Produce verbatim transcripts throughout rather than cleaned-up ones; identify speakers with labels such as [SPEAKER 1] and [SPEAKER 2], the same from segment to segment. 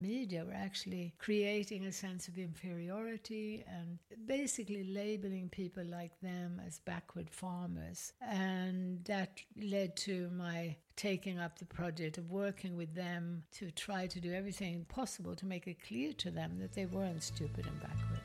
[SPEAKER 1] media were actually creating a sense of inferiority and basically labeling people like them as backward farmers. And that led to my taking up the project of working with them to try to do everything possible to make it clear to them that they weren't stupid and backward.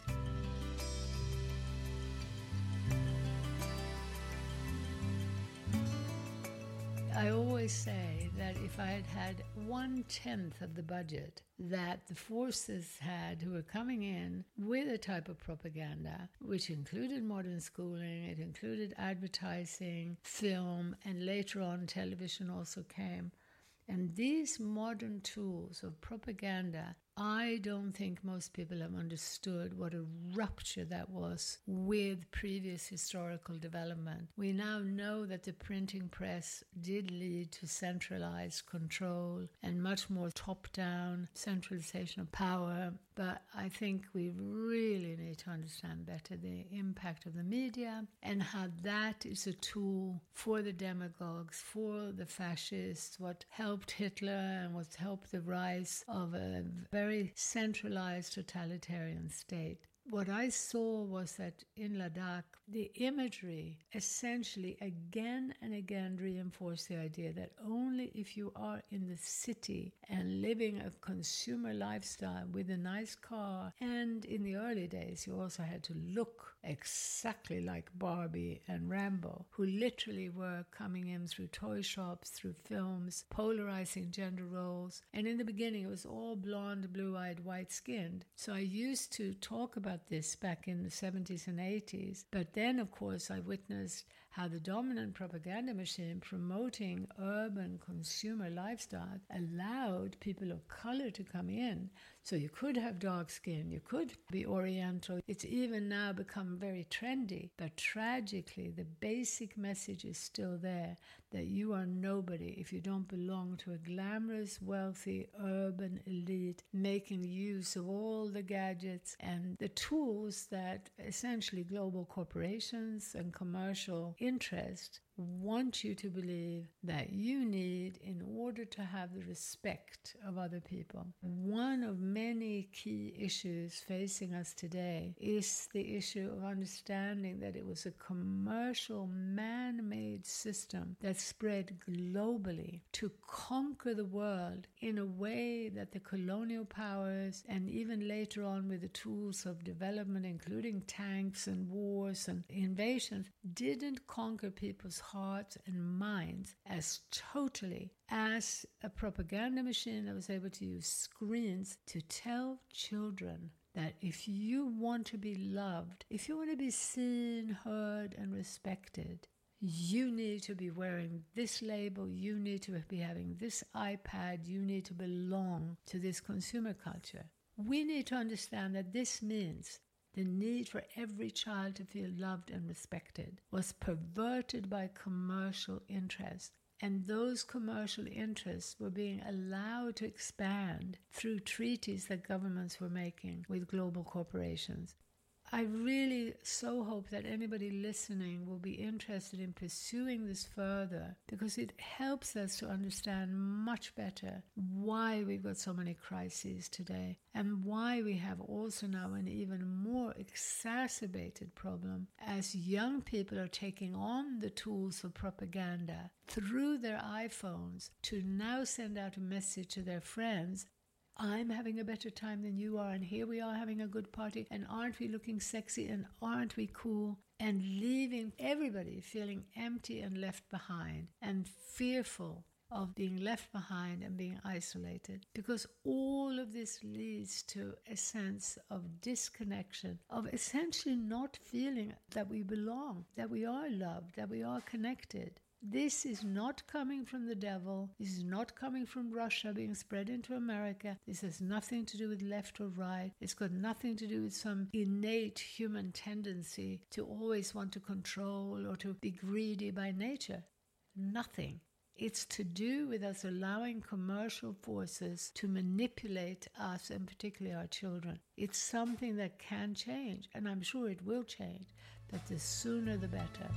[SPEAKER 1] I always say that if I had had one-tenth of the budget that the forces had who were coming in with a type of propaganda, which included modern schooling, it included advertising, film, and later on television also came. And these modern tools of propaganda, I don't think most people have understood what a rupture that was with previous historical development. We now know that the printing press did lead to centralized control and much more top-down centralization of power. But I think we really need to understand better the impact of the media and how that is a tool for the demagogues, for the fascists, what helped Hitler and what helped the rise of a very very centralized totalitarian state. What I saw was that in Ladakh, the imagery essentially again and again reinforced the idea that only if you are in the city and living a consumer lifestyle with a nice car, and in the early days you also had to look exactly like Barbie and Rambo, who literally were coming in through toy shops, through films, polarizing gender roles. And in the beginning it was all blonde, blue-eyed, white-skinned. So I used to talk about this back in the seventies and eighties. But then, of course, I witnessed how the dominant propaganda machine promoting urban consumer lifestyle allowed people of color to come in. So you could have dark skin, you could be Oriental. It's even now become very trendy. But tragically, the basic message is still there, that you are nobody if you don't belong to a glamorous, wealthy, urban elite making use of all the gadgets and the tools that essentially global corporations and commercial interest want you to believe that you need in order to have the respect of other people. One of many key issues facing us today is the issue of understanding that it was a commercial, man-made system that spread globally to conquer the world in a way that the colonial powers, and even later on with the tools of development, including tanks and wars and invasions, didn't conquer people's hearts and minds as totally as a propaganda machine that was able to use screens to tell children that if you want to be loved, if you want to be seen, heard, and respected, you need to be wearing this label, you need to be having this iPad, you need to belong to this consumer culture. We need to understand that this means the need for every child to feel loved and respected was perverted by commercial interests. And those commercial interests were being allowed to expand through treaties that governments were making with global corporations. I really so hope that anybody listening will be interested in pursuing this further, because it helps us to understand much better why we've got so many crises today and why we have also now an even more exacerbated problem as young people are taking on the tools of propaganda through their iPhones to now send out a message to their friends. I'm having a better time than you are, and here we are having a good party, and aren't we looking sexy, and aren't we cool? And leaving everybody feeling empty and left behind and fearful of being left behind and being isolated. Because all of this leads to a sense of disconnection, of essentially not feeling that we belong, that we are loved, that we are connected. This is not coming from the devil. This is not coming from Russia being spread into America. This has nothing to do with left or right. It's got nothing to do with some innate human tendency to always want to control or to be greedy by nature. Nothing. It's to do with us allowing commercial forces to manipulate us, and particularly our children. It's something that can change, and I'm sure it will change, but the sooner the better.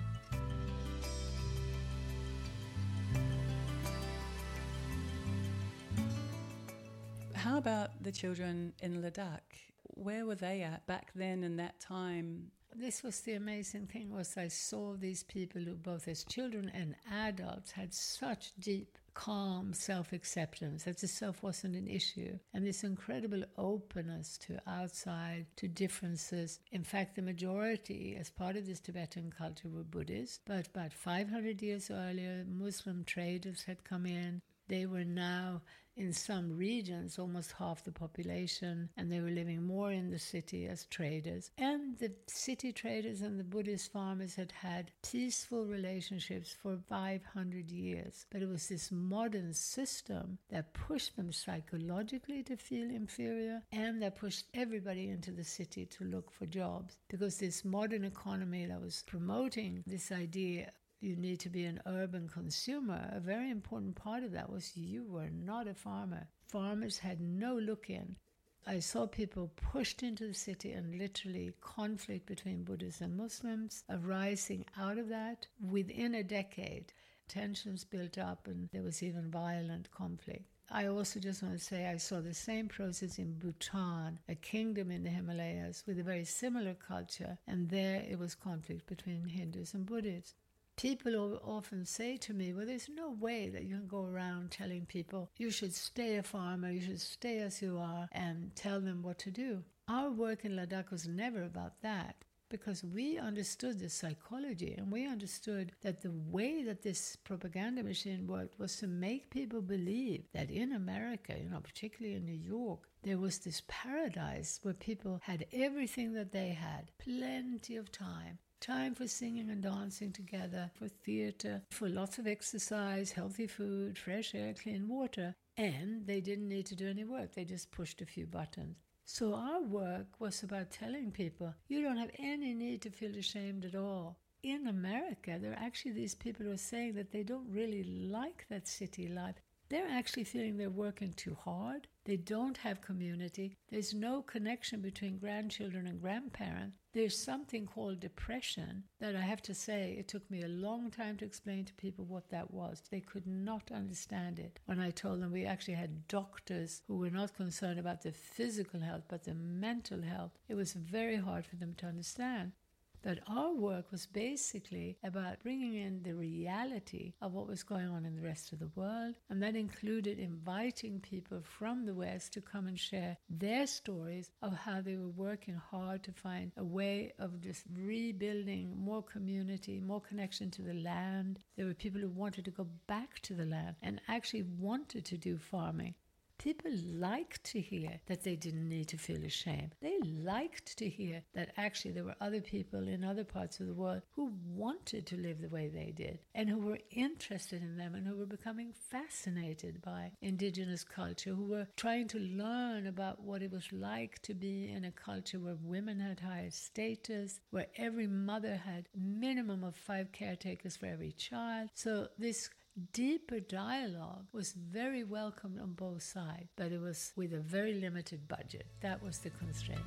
[SPEAKER 2] How about the children in Ladakh? Where were they at back then in that time?
[SPEAKER 1] This was the amazing thing, was I saw these people who both as children and adults had such deep, calm self-acceptance that the self wasn't an issue, and this incredible openness to outside, to differences. In fact, the majority, as part of this Tibetan culture, were Buddhists, but about five hundred years earlier, Muslim traders had come in. They were now, in some regions, almost half the population, and they were living more in the city as traders. And the city traders and the Buddhist farmers had had peaceful relationships for five hundred years. But it was this modern system that pushed them psychologically to feel inferior, and that pushed everybody into the city to look for jobs. Because this modern economy that was promoting this idea you need to be an urban consumer, a very important part of that was you were not a farmer. Farmers had no look-in. I saw people pushed into the city and literally conflict between Buddhists and Muslims arising out of that. Within a decade, tensions built up and there was even violent conflict. I also just want to say I saw the same process in Bhutan, a kingdom in the Himalayas with a very similar culture, and there it was conflict between Hindus and Buddhists. People often say to me, well, there's no way that you can go around telling people you should stay a farmer, you should stay as you are, and tell them what to do. Our work in Ladakh was never about that, because we understood the psychology, and we understood that the way that this propaganda machine worked was to make people believe that in America, you know, particularly in New York, there was this paradise where people had everything that they had, plenty of time. Time for singing and dancing together, for theatre, for lots of exercise, healthy food, fresh air, clean water. And they didn't need to do any work. They just pushed a few buttons. So our work was about telling people, you don't have any need to feel ashamed at all. In America, there are actually these people who are saying that they don't really like that city life. They're actually feeling they're working too hard. They don't have community. There's no connection between grandchildren and grandparents. There's something called depression that I have to say, it took me a long time to explain to people what that was. They could not understand it. When I told them we actually had doctors who were not concerned about the physical health, but the mental health, it was very hard for them to understand. But our work was basically about bringing in the reality of what was going on in the rest of the world, and that included inviting people from the West to come and share their stories of how they were working hard to find a way of just rebuilding more community, more connection to the land. There were people who wanted to go back to the land and actually wanted to do farming. People liked to hear that they didn't need to feel ashamed. They liked to hear that actually there were other people in other parts of the world who wanted to live the way they did and who were interested in them and who were becoming fascinated by indigenous culture, who were trying to learn about what it was like to be in a culture where women had higher status, where every mother had a minimum of five caretakers for every child. So this deeper dialogue was very welcomed on both sides, but it was with a very limited budget. That was the constraint.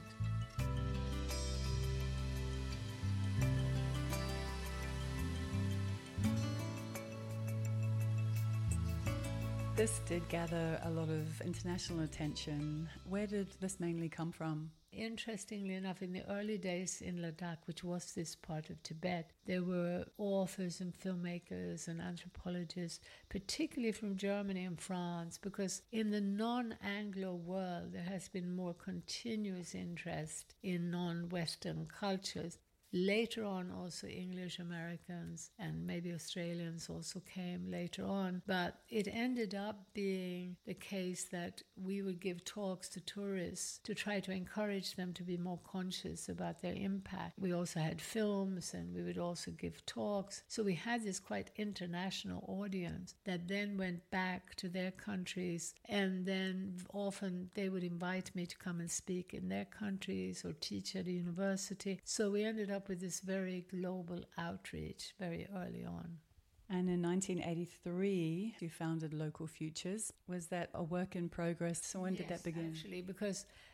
[SPEAKER 2] This did gather a lot of international attention. Where did this mainly come from?
[SPEAKER 1] Interestingly enough, in the early days in Ladakh, which was this part of Tibet, there were authors and filmmakers and anthropologists, particularly from Germany and France, because in the non-Anglo world, there has been more continuous interest in non-Western cultures. Later on, also English Americans and maybe Australians also came later on. But it ended up being the case that we would give talks to tourists to try to encourage them to be more conscious about their impact. We also had films and we would also give talks. So we had this quite international audience that then went back to their countries, and then often they would invite me to come and speak in their countries or teach at a university. So we ended up with this very global outreach very early on.
[SPEAKER 2] And in nineteen eighty-three, you founded Local Futures. Was that a work in progress? So when
[SPEAKER 1] yes,
[SPEAKER 2] did that begin?
[SPEAKER 1] Actually, because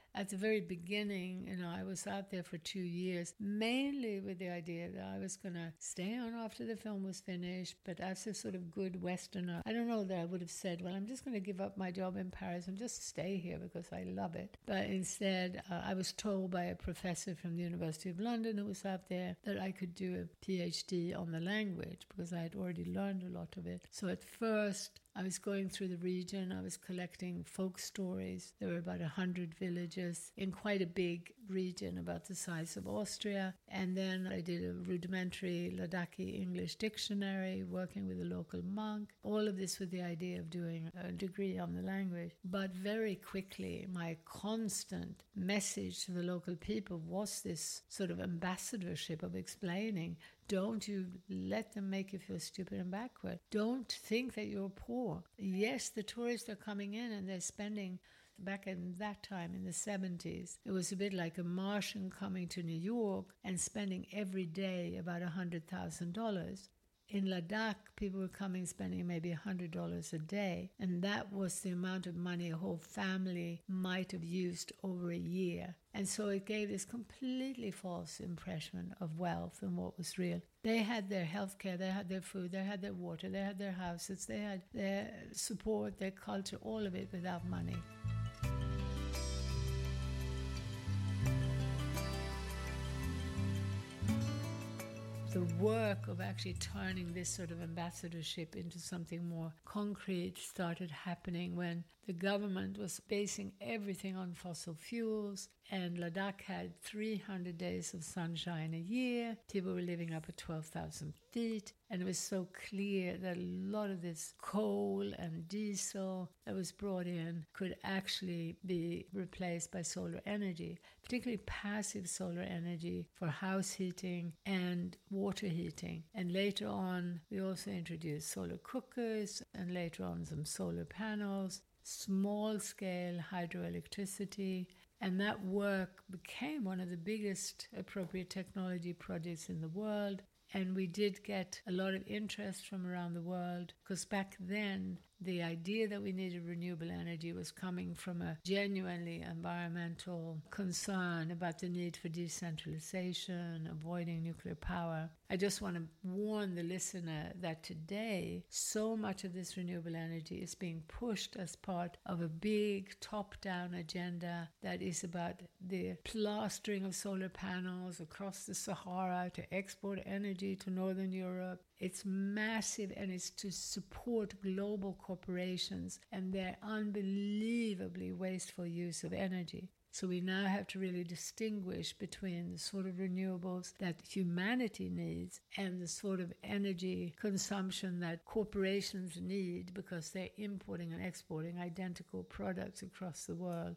[SPEAKER 1] at the very beginning, you know, I was out there for two years, mainly with the idea that I was going to stay on after the film was finished. But as a sort of good Westerner, I don't know that I would have said, well, I'm just going to give up my job in Paris and just stay here because I love it. But instead, uh, I was told by a professor from the University of London who was out there that I could do a PhD on the language because I had already learned a lot of it. So at first, I was going through the region. I was collecting folk stories. There were about a hundred villages in quite a big region about the size of Austria. And then I did a rudimentary Ladakhi English dictionary, working with a local monk. All of this with the idea of doing a degree on the language. But very quickly, my constant message to the local people was this sort of ambassadorship of explaining, don't you let them make you feel stupid and backward. Don't think that you're poor. Yes, the tourists are coming in and they're spending, back in that time in the seventies, it was a bit like a Martian coming to New York and spending every day about one hundred thousand dollars. In Ladakh, people were coming spending maybe one hundred dollars a day, and that was the amount of money a whole family might have used over a year. And so it gave this completely false impression of wealth and what was real. They had their healthcare, they had their food, they had their water, they had their houses, they had their support, their culture, all of it without money. The work of actually turning this sort of ambassadorship into something more concrete started happening when the government was basing everything on fossil fuels, and Ladakh had three hundred days of sunshine a year. People were living up at twelve thousand feet, and it was so clear that a lot of this coal and diesel that was brought in could actually be replaced by solar energy, particularly passive solar energy for house heating and water heating. And later on, we also introduced solar cookers, and later on some solar panels, small-scale hydroelectricity, and that work became one of the biggest appropriate technology projects in the world. And we did get a lot of interest from around the world because back then the idea that we needed renewable energy was coming from a genuinely environmental concern about the need for decentralization, avoiding nuclear power. I just want to warn the listener that today so much of this renewable energy is being pushed as part of a big top-down agenda that is about the plastering of solar panels across the Sahara to export energy to Northern Europe. It's massive, and it's to support global corporations and their unbelievably wasteful use of energy. So we now have to really distinguish between the sort of renewables that humanity needs and the sort of energy consumption that corporations need because they're importing and exporting identical products across the world.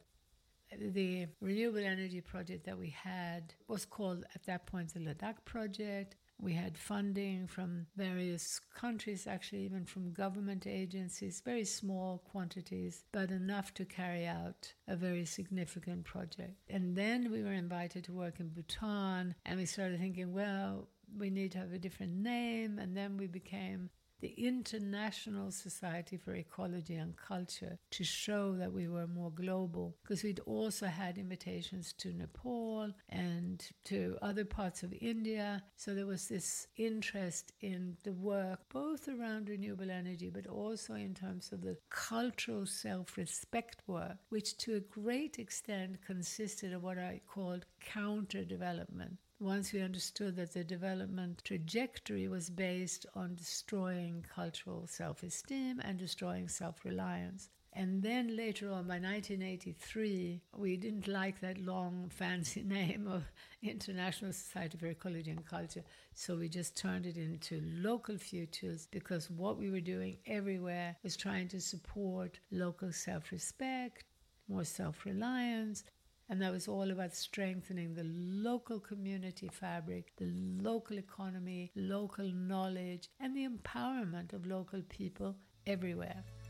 [SPEAKER 1] The renewable energy project that we had was called at that point the Ladakh Project. We had funding from various countries, actually even from government agencies, very small quantities, but enough to carry out a very significant project. And then we were invited to work in Bhutan, and we started thinking, well, we need to have a different name, and then we became the International Society for Ecology and Culture to show that we were more global, because we'd also had invitations to Nepal and to other parts of India. So there was this interest in the work, both around renewable energy, but also in terms of the cultural self-respect work, which to a great extent consisted of what I called counter-development. Once we understood that the development trajectory was based on destroying cultural self-esteem and destroying self-reliance. And then later on, by nineteen eighty-three, we didn't like that long, fancy name of International Society for Ecology and Culture, so we just turned it into Local Futures, because what we were doing everywhere was trying to support local self-respect, more self-reliance. And that was all about strengthening the local community fabric, the local economy, local knowledge, and the empowerment of local people everywhere.